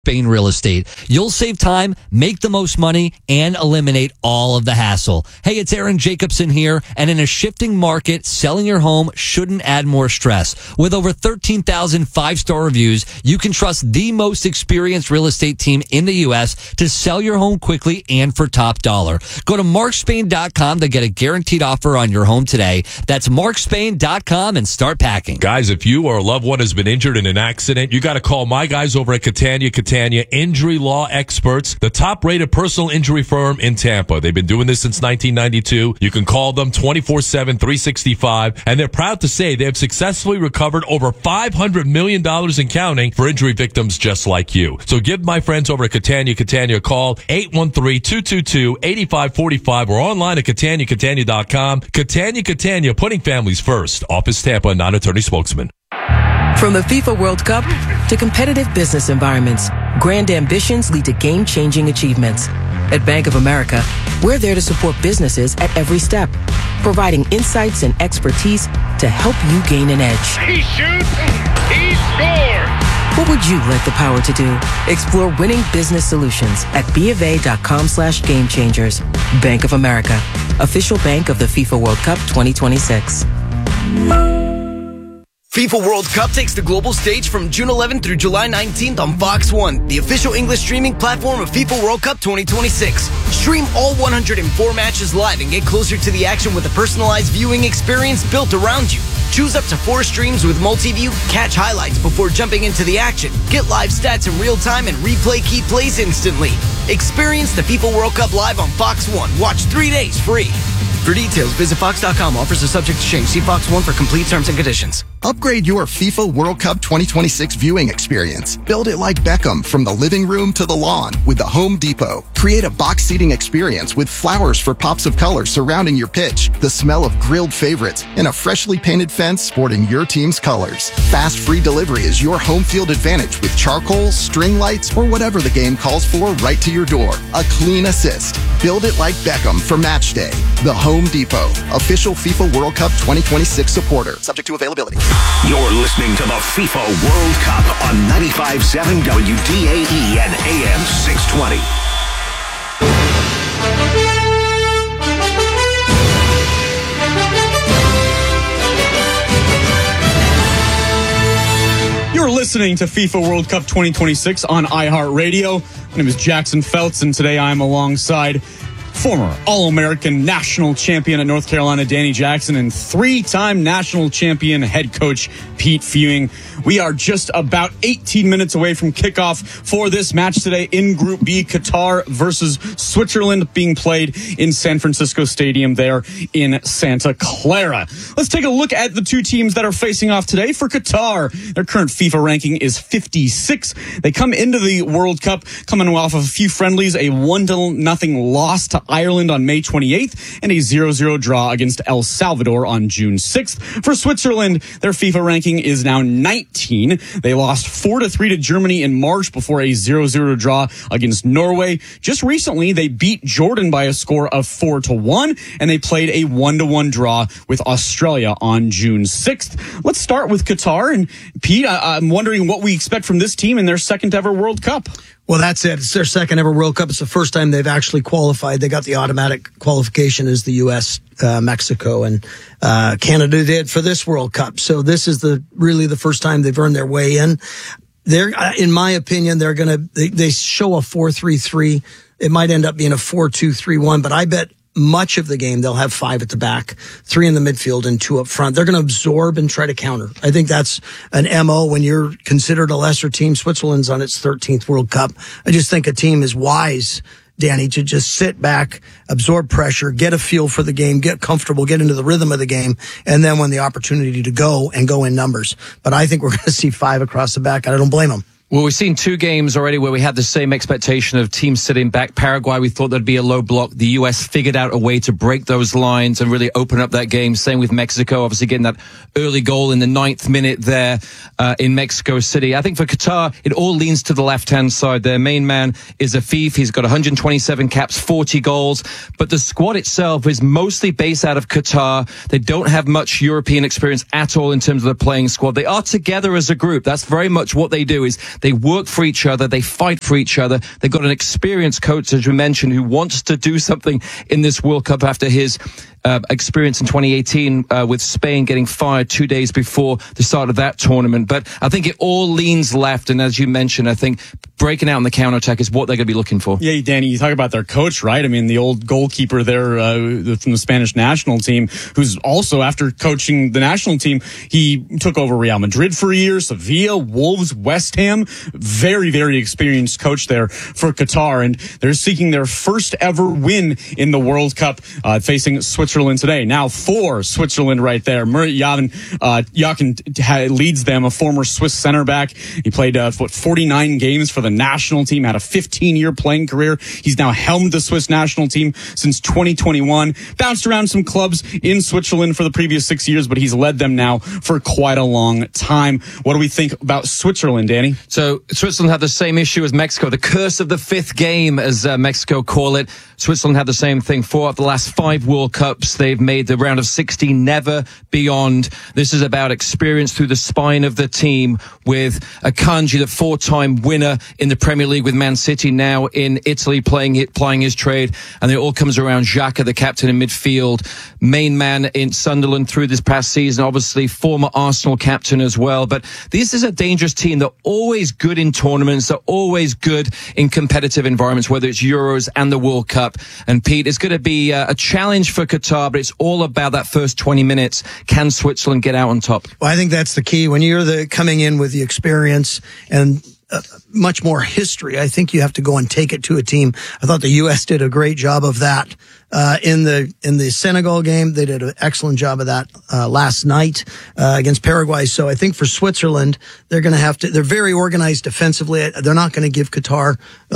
Spain Real Estate. You'll save time, make the most money, and eliminate all of the hassle. Hey, it's Aaron Jacobson here, and in a shifting market, selling your home shouldn't add more stress. With over 13,000 five-star reviews, you can trust the most experienced real estate team in the U.S. to sell your home quickly and for top dollar. Go to markspain.com to get a guaranteed offer on your home today. That's markspain.com and start packing. Guys, if you or a loved one has been injured in an accident, you got to call my guys over at Catania Injury Law Experts, the top-rated personal injury firm in Tampa. They've been doing this since 1992. You can call them 24/7, 365, and they're proud to say they have successfully recovered over $500 million and counting for injury victims just like you. So give my friends over at Catania a call, 813-222-8545, or online at catania.com. Catania, putting families first. Office Tampa, non-attorney spokesman. From the FIFA World Cup to competitive business environments, grand ambitions lead to game-changing achievements. At Bank of America, we're there to support businesses at every step, providing insights and expertise to help you gain an edge. He shoots, he scores! What would you like the power to do? Explore winning business solutions at BofA.com/gamechangers. Bank of America, official bank of the FIFA World Cup 2026. FIFA World Cup takes the global stage from June 11th through July 19th on Fox One, the official English streaming platform of FIFA World Cup 2026. Stream all 104 matches live and get closer to the action with a personalized viewing experience built around you. Choose up to 4 streams with multi-view, catch highlights before jumping into the action, get live stats in real time, and replay key plays instantly. Experience the FIFA World Cup live on Fox One. Watch 3 days free. For details, visit Fox.com. Offers are subject to change. See Fox One for complete terms and conditions. Upgrade your FIFA World Cup 2026 viewing experience. Build it like Beckham from the living room to the lawn with the Home Depot. Create a box seating experience with flowers for pops of color surrounding your pitch, the smell of grilled favorites, and a freshly painted fence sporting your team's colors. Fast free delivery is your home field advantage with charcoal, string lights, or whatever the game calls for right to your door. A clean assist. Build it like Beckham for match day. The Home Depot, official FIFA World Cup 2026 supporter. Subject to availability. You're listening to the FIFA World Cup on 95.7 WDAE and AM 620. You're listening to FIFA World Cup 2026 on iHeartRadio. My name is Jackson Feltz, and today I'm alongside former All-American national champion at North Carolina, Danny Jackson, and 3-time national champion head coach Pete Fewing. We are just about 18 minutes away from kickoff for this match today in Group B, Qatar versus Switzerland, being played in San Francisco Stadium there in Santa Clara. Let's take a look at the two teams that are facing off today. For Qatar, their current FIFA ranking is 56. They come into the World Cup coming off of a few friendlies, a 1-0 loss to Ireland on May 28th, and a 0-0 draw against El Salvador on June 6th. For Switzerland, their FIFA ranking is now 19. They lost 4-3 to Germany in March before a 0-0 draw against Norway. Just recently, they beat Jordan by a score of 4-1, and they played a 1-1 draw with Australia on June 6th. Let's start with Qatar. And Pete, I'm wondering what we expect from this team in their second ever World Cup. Well, that's it. It's their second ever World Cup. It's the first time they've actually qualified. They got the automatic qualification as the U.S., Mexico, and Canada did for this World Cup. So this is really the first time they've earned their way in. They're, in my opinion, they show a 4-3-3. It might end up being a 4-2-3-1, but I bet much of the game they'll have 5 at the back, 3 in the midfield, and 2 up front. They're going to absorb and try to counter. I think that's an MO when you're considered a lesser team. Switzerland's on its 13th World Cup. I just think a team is wise, Danny, to just sit back, absorb pressure, get a feel for the game, get comfortable, get into the rhythm of the game, and then when the opportunity to go in numbers. But I think we're going to see 5 across the back. I don't blame them. Well, we've seen 2 games already where we had the same expectation of teams sitting back. Paraguay, we thought there'd be a low block. The U.S. figured out a way to break those lines and really open up that game. Same with Mexico, obviously getting that early goal in the 9th minute there in Mexico City. I think for Qatar, it all leans to the left-hand side. Their main man is Afif. He's got 127 caps, 40 goals. But the squad itself is mostly based out of Qatar. They don't have much European experience at all in terms of the playing squad. They are together as a group. That's very much what they do, is They work for each other. They fight for each other. They've got an experienced coach, as you mentioned, who wants to do something in this World Cup after his experience in 2018 with Spain getting fired 2 days before the start of that tournament. But I think it all leans left. And as you mentioned, I think breaking out in the counterattack is what they're going to be looking for. Yeah, Danny, you talk about their coach, right? I mean, the old goalkeeper there from the Spanish national team, who's also, after coaching the national team, he took over Real Madrid for a year, Sevilla, Wolves, West Ham. Very, very experienced coach there for Qatar. And they're seeking their first ever win in the World Cup, facing Switzerland today. Now for Switzerland right there. Murat Yakin leads them, a former Swiss center back. He played 49 games for the national team, had a 15-year playing career. He's now helmed the Swiss national team since 2021. Bounced around some clubs in Switzerland for the previous 6 years, but he's led them now for quite a long time. What do we think about Switzerland, Danny? So Switzerland had the same issue as Mexico, the curse of the fifth game, as Mexico call it. Switzerland had the same thing. 4 of the last 5 World Cups, they've made the round of 16, never beyond. This is about experience through the spine of the team, with Akanji, the 4-time winner in the Premier League with Man City, now in Italy plying his trade. And it all comes around Xhaka, the captain in midfield, main man in Sunderland through this past season, obviously former Arsenal captain as well. But this is a dangerous team. They're always good in tournaments. They're always good in competitive environments, whether it's Euros and the World Cup. And Pete, it's going to be a challenge for Qatar, but it's all about that first 20 minutes. Can Switzerland get out on top? Well, I think that's the key. When you're coming in with the experience and much more history, I think you have to go and take it to a team. I thought the U.S. did a great job of that in the Senegal game. They did an excellent job of that last night against Paraguay. So I think for Switzerland, they're going to have to. They're very organized defensively. They're not going to give Qatar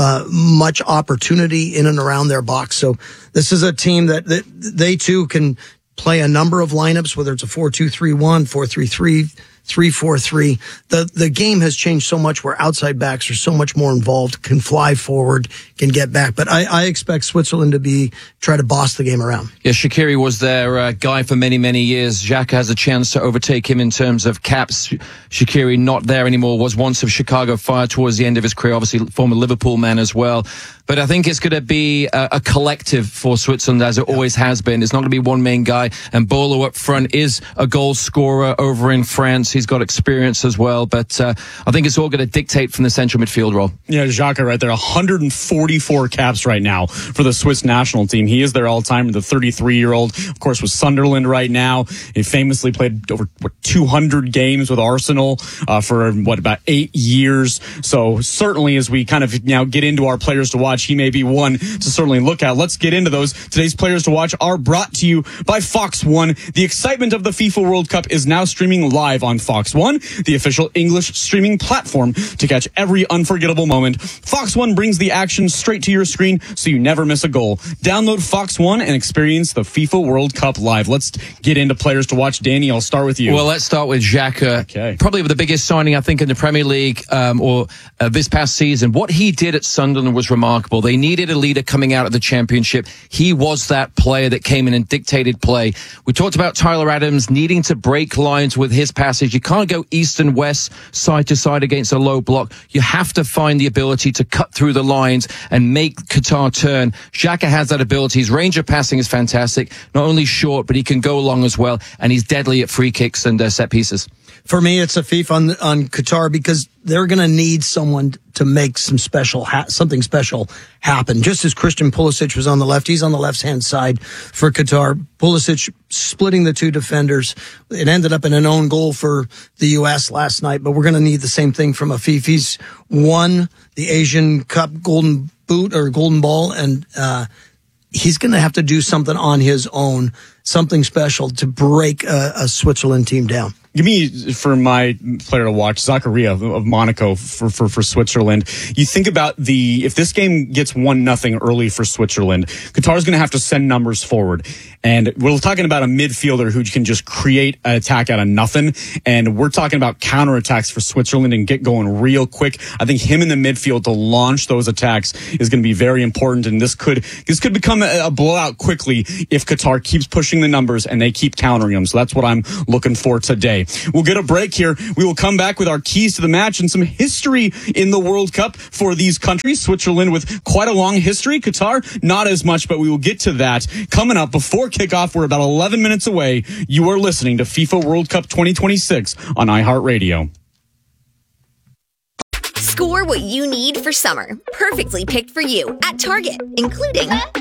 much opportunity in and around their box. So this is a team that they too can play a number of lineups, whether it's a 4-2-3-1, 4-3-3. 3-4-3. The game has changed so much where outside backs are so much more involved, can fly forward, can get back. But I expect Switzerland to try to boss the game around. Yeah, Shaqiri was their guy for many, many years. Xhaka has a chance to overtake him in terms of caps. Shaqiri not there anymore, was once of Chicago Fire towards the end of his career, obviously former Liverpool man as well. But I think it's going to be a collective for Switzerland, as it always has been. It's not going to be one main guy. And Bolo up front is a goal scorer over in France. He's got experience as well. But I think it's all going to dictate from the central midfield role. Yeah, Xhaka right there. 144 caps right now for the Swiss national team. He is their all-time, the 33-year-old. Of course, with Sunderland right now. He famously played over 200 games with Arsenal for, about 8 years. So certainly as we kind of now get into our players to watch, he may be one to certainly look at. Let's get into those. Today's players to watch are brought to you by Fox One. The excitement of the FIFA World Cup is now streaming live on Fox One, the official English streaming platform to catch every unforgettable moment. Fox One brings the action straight to your screen so you never miss a goal. Download Fox One and experience the FIFA World Cup live. Let's get into players to watch. Danny, I'll start with you. Well, let's start with Xhaka. Okay. Probably the biggest signing, I think, in the Premier League this past season. What he did at Sunderland was remarkable. They needed a leader coming out of the Championship. He was that player that came in and dictated play. We talked about Tyler Adams needing to break lines with his passage. You can't go east and west, side to side against a low block. You have to find the ability to cut through the lines and make Qatar turn. Xhaka has that ability. His range of passing is fantastic. Not only short, but he can go long as well. And he's deadly at free kicks and set pieces. For me, it's a fief on Qatar because they're going to need someone to make something special happen. Just as Christian Pulisic was on the left, he's on the left-hand side for Qatar. Pulisic splitting the two defenders. It ended up in an own goal for the U.S. last night, but we're going to need the same thing from Afif. He's won the Asian Cup Golden Boot or Golden Ball, and he's going to have to do something on his own, something special to break a Switzerland team down. Give me, for my player to watch, Zakaria of Monaco for Switzerland. You think about if this game gets 1-0 early for Switzerland, Qatar's going to have to send numbers forward. And we're talking about a midfielder who can just create an attack out of nothing. And we're talking about counterattacks for Switzerland and get going real quick. I think him in the midfield to launch those attacks is going to be very important. And this could become a blowout quickly if Qatar keeps pushing the numbers and they keep countering them. So that's what I'm looking for today. today. We'll get a break here. We will come back with our keys to the match and some history in the World Cup for these countries. Switzerland with quite a long history. Qatar, not as much, but we will get to that coming up before kickoff. We're about 11 minutes away. You are listening to FIFA World Cup 2026 on iHeartRadio. Score what you need for summer. Perfectly picked for you at Target, including Up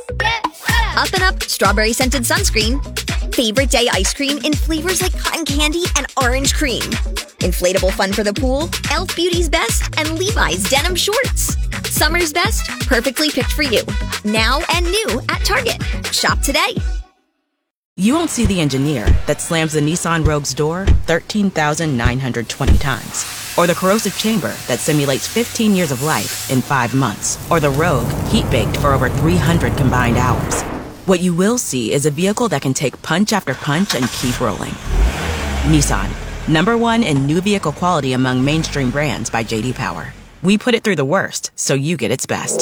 and Up strawberry scented sunscreen, favorite day ice cream in flavors like cotton candy and orange cream, inflatable fun for the pool, Elf Beauty's Best, and Levi's denim shorts. Summer's best, perfectly picked for you. Now and new at Target. Shop today. You won't see the engineer that slams the Nissan Rogue's door 13,920 times. Or the corrosive chamber that simulates 15 years of life in 5 months. Or the Rogue heat-baked for over 300 combined hours. What you will see is a vehicle that can take punch after punch and keep rolling. Nissan, #1 in new vehicle quality among mainstream brands by J.D. Power. We put it through the worst, so you get its best.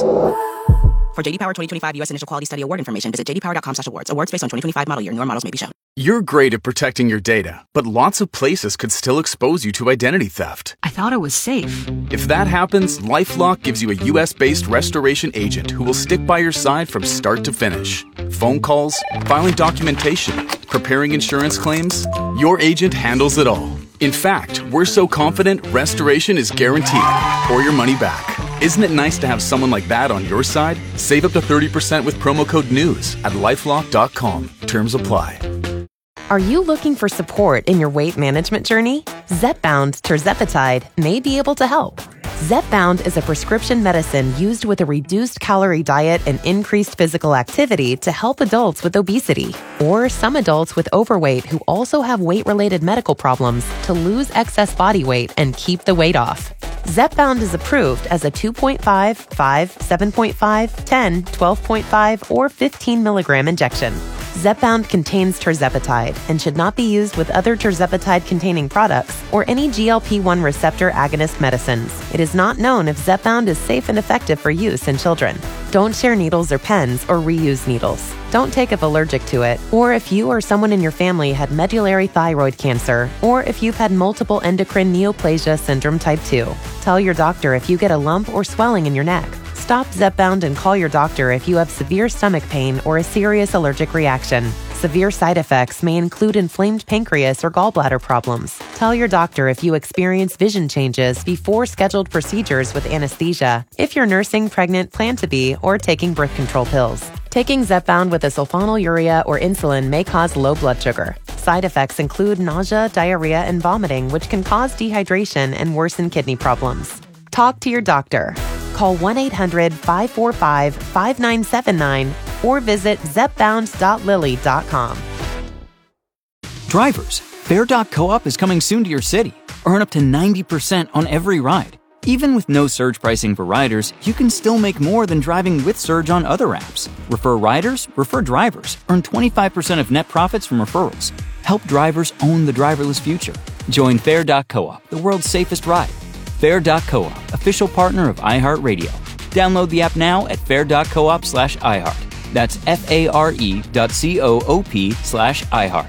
For J.D. Power 2025 U.S. Initial Quality Study Award information, visit jdpower.com/awards. Awards based on 2025 model year. Newer models may be shown. You're great at protecting your data, but lots of places could still expose you to identity theft. I thought it was safe. If that happens, LifeLock gives you a U.S.-based restoration agent who will stick by your side from start to finish. Phone calls, filing documentation, preparing insurance claims. Your agent handles it all. In fact, we're so confident restoration is guaranteed or your money back. Isn't it nice to have someone like that on your side? Save up to 30% with promo code NEWS at LifeLock.com. Terms apply. Are you looking for support in your weight management journey? Zepbound tirzepatide may be able to help. Zepbound is a prescription medicine used with a reduced calorie diet and increased physical activity to help adults with obesity or some adults with overweight who also have weight-related medical problems to lose excess body weight and keep the weight off. Zepbound is approved as a 2.5, 5, 7.5, 10, 12.5, or 15 milligram injection. Zepbound contains tirzepatide and should not be used with other tirzepatide-containing products or any GLP-1 receptor agonist medicines. It is not known if Zepbound is safe and effective for use in children. Don't share needles or pens or reuse needles. Don't take if allergic to it, or if you or someone in your family had medullary thyroid cancer, or if you've had multiple endocrine neoplasia syndrome type 2. Tell your doctor if you get a lump or swelling in your neck. Stop Zepbound and call your doctor if you have severe stomach pain or a serious allergic reaction. Severe side effects may include inflamed pancreas or gallbladder problems. Tell your doctor if you experience vision changes before scheduled procedures with anesthesia, if you're nursing, pregnant, plan to be, or taking birth control pills. Taking Zepbound with a sulfonylurea or insulin may cause low blood sugar. Side effects include nausea, diarrhea, and vomiting, which can cause dehydration and worsen kidney problems. Talk to your doctor. Call 1-800-545-5979 or visit zepbound.lilly.com. Drivers, Fair.coop is coming soon to your city. Earn up to 90% on every ride. Even with no surge pricing for riders, you can still make more than driving with surge on other apps. Refer riders, refer drivers. Earn 25% of net profits from referrals. Help drivers own the driverless future. Join Fair.coop, the world's safest ride. Fair.coop, official partner of iHeartRadio. Download the app now at fair.coop/iHeart. That's FARE.coop/iHeart.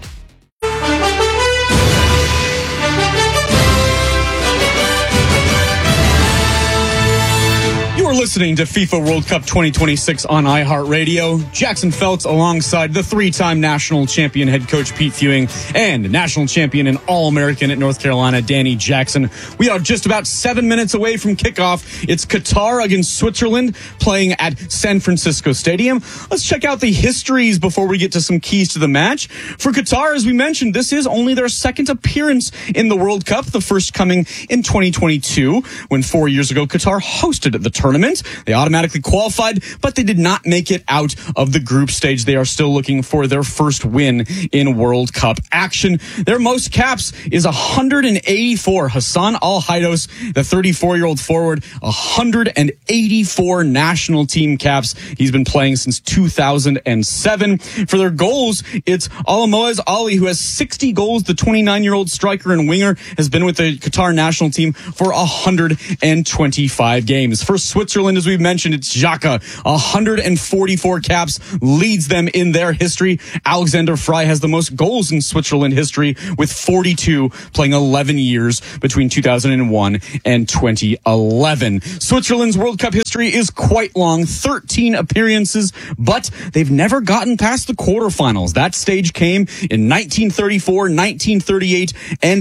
You're listening to FIFA World Cup 2026 on iHeartRadio. Jackson Feltz alongside the 3-time national champion head coach Pete Fewing and national champion and All-American at North Carolina, Danny Jackson. We are just about 7 minutes away from kickoff. It's Qatar against Switzerland playing at San Francisco Stadium. Let's check out the histories before we get to some keys to the match. For Qatar, as we mentioned, this is only their second appearance in the World Cup, the first coming in 2022, when 4 years ago Qatar hosted the tournament. They automatically qualified, but they did not make it out of the group stage. They are still looking for their first win in World Cup action. Their most caps is 184. Hassan Al-Haidos, the 34-year-old forward, 184 national team caps. He's been playing since 2007. For their goals, it's Alamoez Ali, who has 60 goals. The 29-year-old striker and winger has been with the Qatar national team for 125 games. For Switzerland, Switzerland, as we mentioned, it's Xhaka. 144 caps, leads them in their history. Alexander Frey has the most goals in Switzerland history with 42, playing 11 years between 2001 and 2011. Switzerland's World Cup history is quite long, 13 appearances, but they've never gotten past the quarterfinals. That stage came in 1934, 1938, and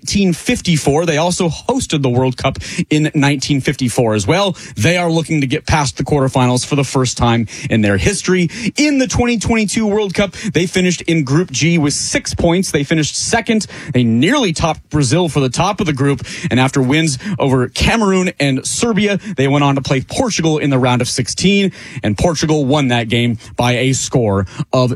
1954. They also hosted the World Cup in 1954 as well. They are looking to get past the quarterfinals for the first time in their history. In the 2022 World Cup, they finished in Group G with 6 points. They finished second. They nearly topped Brazil for the top of the group. And after wins over Cameroon and Serbia, they went on to play Portugal in the round of 16. And Portugal won that game by a score of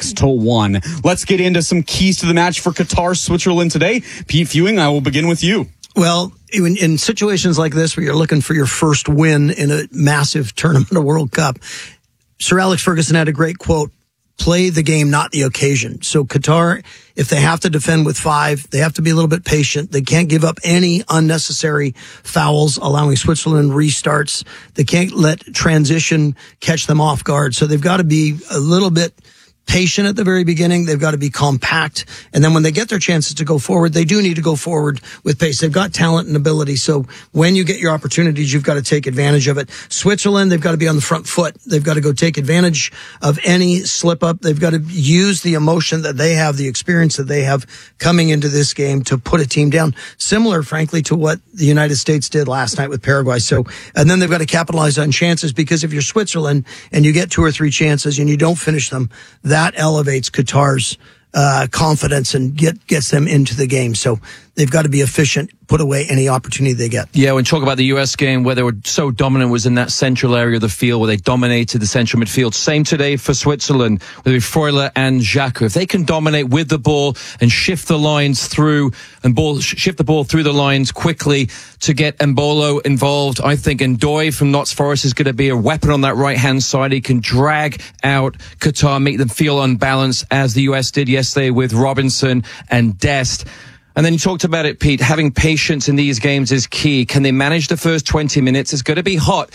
6-1. Let's get into some keys to the match for Qatar, Switzerland today. Pete Fewing, I will begin with you. Well, in situations like this where you're looking for your first win in a massive tournament of World Cup, Sir Alex Ferguson had a great quote, play the game, not the occasion. So Qatar, if they have to defend with 5, they have to be a little bit patient. They can't give up any unnecessary fouls, allowing Switzerland restarts. They can't let transition catch them off guard. So they've got to be a little bit patient at the very beginning. They've got to be compact. And then when they get their chances to go forward, they do need to go forward with pace. They've got talent and ability. So when you get your opportunities, you've got to take advantage of it. Switzerland, they've got to be on the front foot. They've got to go take advantage of any slip up. They've got to use the emotion that they have, the experience that they have coming into this game to put a team down. Similar, frankly, to what the United States did last night with Paraguay. So, and then they've got to capitalize on chances, because if you're Switzerland and you get 2 or 3 chances and you don't finish them, that elevates Qatar's confidence and gets them into the game. So they've got to be efficient, put away any opportunity they get. Yeah, when you talk about the U.S. game, where they were so dominant was in that central area of the field, where they dominated the central midfield. Same today for Switzerland, whether it be Freuler and Xhaka. If they can dominate with the ball and shift the lines through and shift the ball through the lines quickly to get Embolo involved, I think Ndoye from Notts Forest is going to be a weapon on that right-hand side. He can drag out Qatar, make them feel unbalanced, as the U.S. did yesterday with Robinson and Dest. And then you talked about it, Pete. Having patience in these games is key. Can they manage the first 20 minutes? It's going to be hot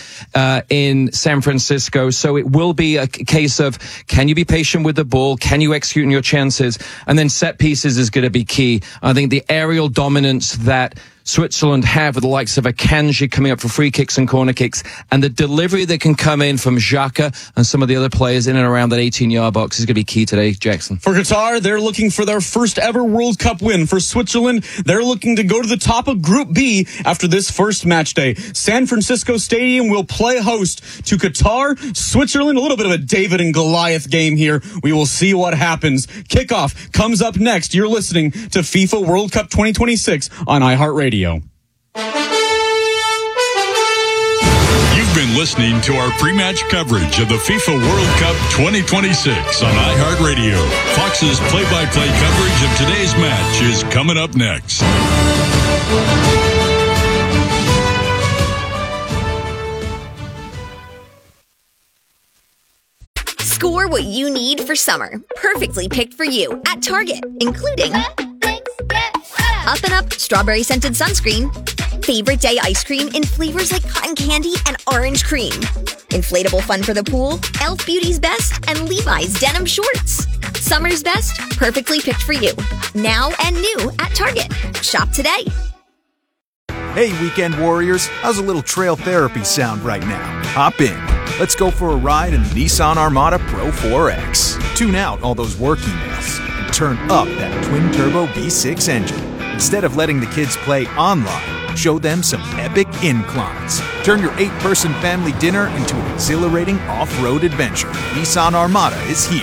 in San Francisco, so it will be a case of, can you be patient with the ball? Can you execute on your chances? And then set pieces is going to be key. I think the aerial dominance that Switzerland have with the likes of Akanji coming up for free kicks and corner kicks, and the delivery that can come in from Xhaka and some of the other players in and around that 18-yard box is going to be key today, Jackson. For Qatar, they're looking for their first ever World Cup win. For Switzerland, they're looking to go to the top of Group B after this first match day. San Francisco Stadium will play host to Qatar, Switzerland. A little bit of a David and Goliath game here. We will see what happens. Kickoff comes up next. You're listening to FIFA World Cup 2026 on iHeartRadio. You've been listening to our pre-match coverage of the FIFA World Cup 2026 on iHeartRadio. Fox's play-by-play coverage of today's match is coming up next. Score what you need for summer. Perfectly picked for you at Target, including Up and Up strawberry scented sunscreen, favorite day ice cream in flavors like cotton candy and orange cream, inflatable fun for the pool, Elf Beauty's Best, and Levi's denim shorts. Summer's best, perfectly picked for you. Now and new at Target. Shop today. Hey, weekend warriors, how's a little trail therapy sound right now? Hop in. Let's go for a ride in the Nissan Armada Pro 4X. Tune out all those work emails and turn up that twin-turbo V6 engine. Instead of letting the kids play online, show them some epic inclines. Turn your 8-person family dinner into an exhilarating off-road adventure. Nissan Armada is here.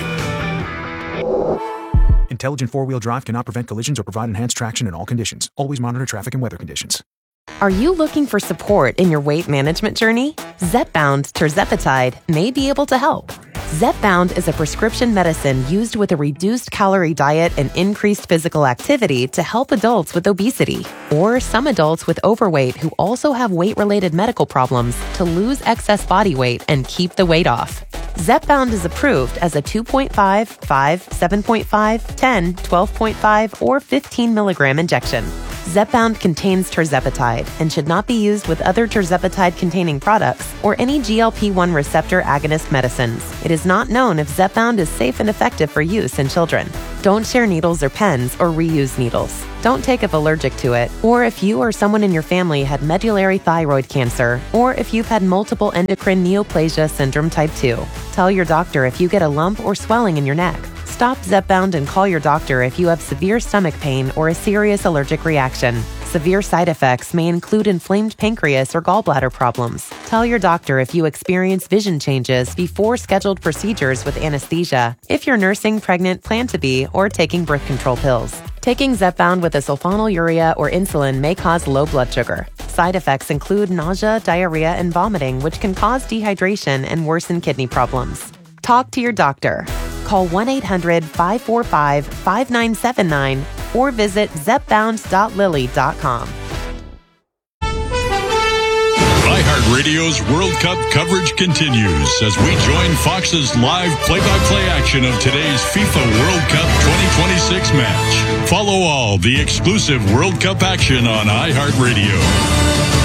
Intelligent four-wheel drive cannot prevent collisions or provide enhanced traction in all conditions. Always monitor traffic and weather conditions. Are you looking for support in your weight management journey? Zepbound tirzepatide may be able to help. Zepbound is a prescription medicine used with a reduced calorie diet and increased physical activity to help adults with obesity, or some adults with overweight who also have weight-related medical problems to lose excess body weight and keep the weight off. Zepbound is approved as a 2.5, 5, 7.5, 10, 12.5, or 15 milligram injection. Zepbound contains tirzepatide and should not be used with other tirzepatide-containing products or any GLP-1 receptor agonist medicines. It is not known if Zepbound is safe and effective for use in children. Don't share needles or pens or reuse needles. Don't take if allergic to it, or if you or someone in your family had medullary thyroid cancer, or if you've had multiple endocrine neoplasia syndrome type 2. Tell your doctor if you get a lump or swelling in your neck. Stop Zepbound and call your doctor if you have severe stomach pain or a serious allergic reaction. Severe side effects may include inflamed pancreas or gallbladder problems. Tell your doctor if you experience vision changes before scheduled procedures with anesthesia, if you're nursing, pregnant, plan to be, or taking birth control pills. Taking Zepbound with a sulfonylurea or insulin may cause low blood sugar. Side effects include nausea, diarrhea, and vomiting, which can cause dehydration and worsen kidney problems. Talk to your doctor. Call 1-800-545-5979 or visit zepbound.lily.com. iHeartRadio's World Cup coverage continues as we join Fox's live play-by-play action of today's FIFA World Cup 2026 match. Follow all the exclusive World Cup action on iHeartRadio.